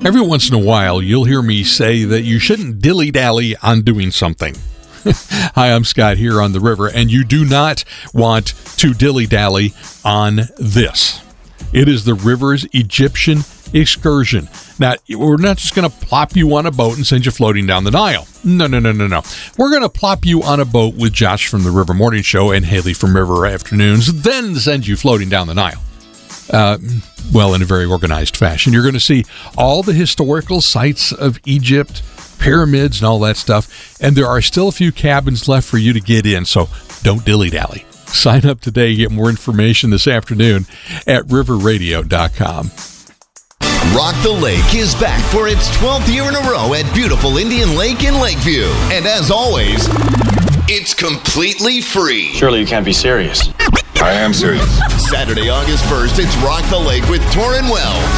Every once in a while, you'll hear me say that you shouldn't dilly-dally on doing something. Hi, I'm Scott here on the river, and you do not want to dilly-dally on this. It is the river's Egyptian excursion. Now, we're not just going to plop you on a boat and send you floating down the Nile. No. We're going to plop you on a boat with Josh from the River Morning Show and Haley from River Afternoons, then send you floating down the Nile. In a very organized fashion. You're going to see all the historical sites of Egypt, pyramids, and all that stuff. And there are still a few cabins left for you to get in, so don't dilly-dally. Sign up today. Get more information this afternoon at riverradio.com. Rock the Lake is back for its 12th year in a row at beautiful Indian Lake in Lakeview. And as always, it's completely free. Surely you can't be serious. I am serious. Saturday, August 1st, it's Rock the Lake with Torrin Wells,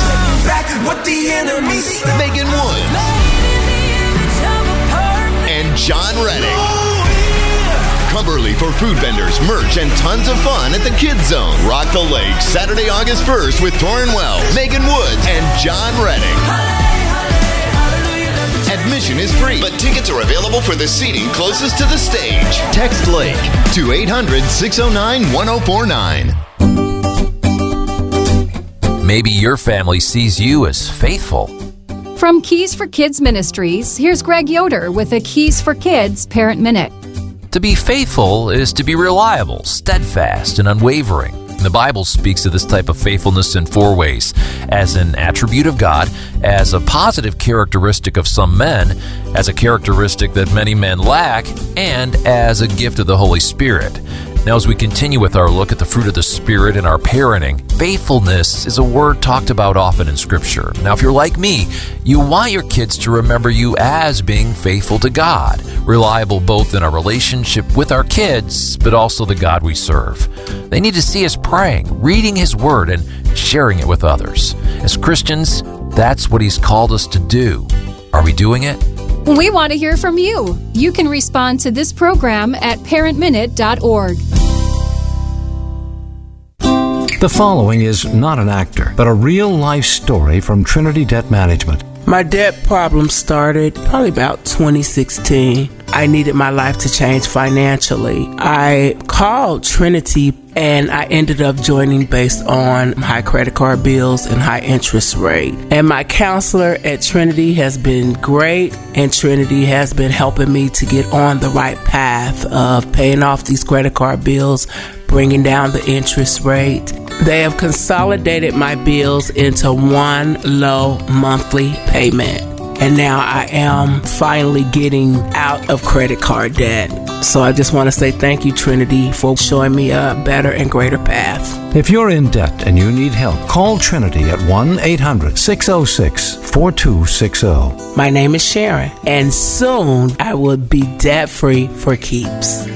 Megan Woods, and John Reddick. Come early for food vendors, merch, and tons of fun at the Kids Zone. Rock the Lake, Saturday, August 1st with Torrin Wells, Megan Woods, and John Reddick. Admission is free, but tickets are available for the seating closest to the stage. Text Lake to 800-609-1049. Maybe your family sees you as faithful. From Keys for Kids Ministries, here's Greg Yoder with a Keys for Kids Parent Minute. To be faithful is to be reliable, steadfast, and unwavering. The Bible speaks of this type of faithfulness in 4 ways: as an attribute of God, as a positive characteristic of some men, as a characteristic that many men lack, and as a gift of the Holy Spirit. Now, as we continue with our look at the fruit of the Spirit in our parenting, faithfulness is a word talked about often in Scripture. Now, if you're like me, you want your kids to remember you as being faithful to God, reliable both in our relationship with our kids, but also the God we serve. They need to see us praying, reading His Word, and sharing it with others. As Christians, that's what He's called us to do. Are we doing it? We want to hear from you. You can respond to this program at parentminute.org. The following is not an actor, but a real-life story from Trinity Debt Management. My debt problem started probably about 2016. I needed my life to change financially. I called Trinity and I ended up joining based on high credit card bills and high interest rate. And my counselor at Trinity has been great, and Trinity has been helping me to get on the right path of paying off these credit card bills, bringing down the interest rate. They have consolidated my bills into one low monthly payment. And now I am finally getting out of credit card debt. So I just want to say thank you, Trinity, for showing me a better and greater path. If you're in debt and you need help, call Trinity at 1-800-606-4260. My name is Sharon, and soon I will be debt-free for keeps.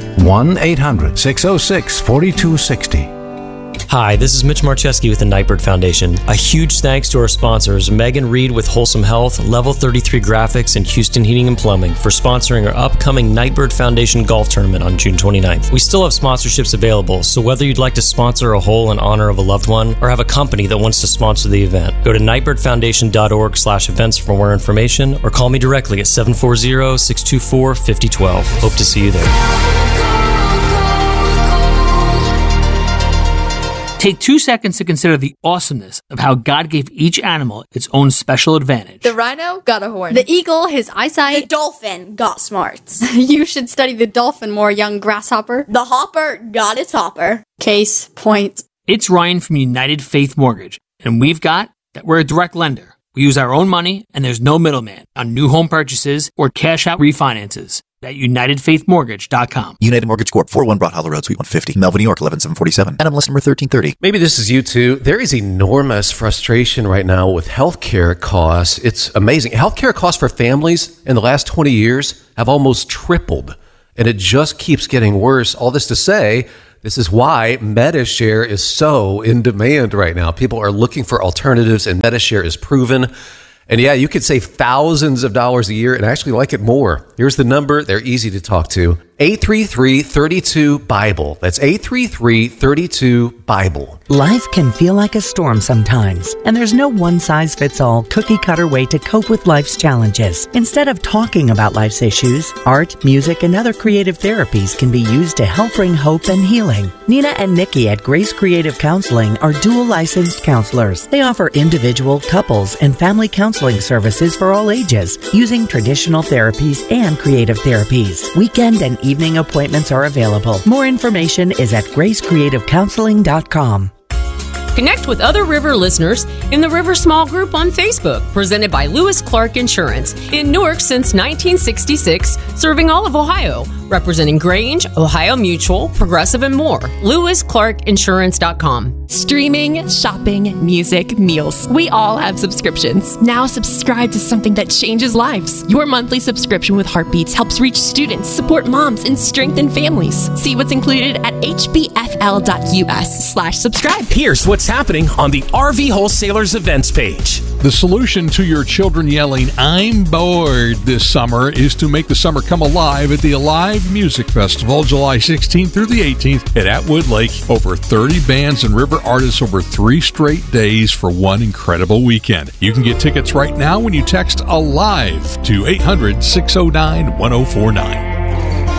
1-800-606-4260. Hi, this is Mitch Marcheski with the Nightbird Foundation. A huge thanks to our sponsors, Megan Reed with Wholesome Health, Level 33 Graphics, and Houston Heating and Plumbing for sponsoring our upcoming Nightbird Foundation Golf Tournament on June 29th. We still have sponsorships available, so whether you'd like to sponsor a hole in honor of a loved one or have a company that wants to sponsor the event, go to nightbirdfoundation.org/events for more information or call me directly at 740-624-5012. Hope to see you there. Take 2 seconds to consider the awesomeness of how God gave each animal its own special advantage. The rhino got a horn. The eagle, his eyesight. The dolphin got smarts. You should study the dolphin more, young grasshopper. The hopper got its hopper. Case point. It's Ryan from United Faith Mortgage, and we've got that we're a direct lender. We use our own money, and there's no middleman on new home purchases or cash-out refinances. At UnitedFaithMortgage.com. United Mortgage Corp. 401 Broad Hollow Road, Suite 150, Melville, New York, 11747. NMLS number 1330. Maybe this is you too. There is enormous frustration right now with healthcare costs. It's amazing. Healthcare costs for families in the last 20 years have almost tripled, and it just keeps getting worse. All this to say, this is why MediShare is so in demand right now. People are looking for alternatives, and MediShare is proven. And yeah, you could save thousands of dollars a year and actually like it more. Here's the number. They're easy to talk to. 833-32-BIBLE. That's 833-32-BIBLE. Life can feel like a storm sometimes, and there's no one-size-fits-all cookie-cutter way to cope with life's challenges. Instead of talking about life's issues, art, music, and other creative therapies can be used to help bring hope and healing. Nina and Nikki at Grace Creative Counseling are dual licensed counselors. They offer individual, couples, and family counseling services for all ages, using traditional therapies and creative therapies. Weekend and evening appointments are available. More information is at gracecreativecounseling.com. Connect with other River listeners in the River Small Group on Facebook, presented by Lewis Clark Insurance. In Newark since 1966, serving all of Ohio, representing Grange, Ohio Mutual, Progressive, and more. LewisClarkInsurance.com. Streaming, shopping, music, meals. We all have subscriptions. Now subscribe to something that changes lives. Your monthly subscription with Heartbeats helps reach students, support moms, and strengthen families. See what's included at hbfl.us/subscribe. Here's what's happening on the RV Wholesalers events page. The solution to your children yelling, "I'm bored," this summer is to make the summer come alive at the Alive Music Festival, July 16th through the 18th at Atwood Lake. Over 30 bands and river artists over 3 straight days for one incredible weekend. You can get tickets right now when you text ALIVE to 800-609-1049.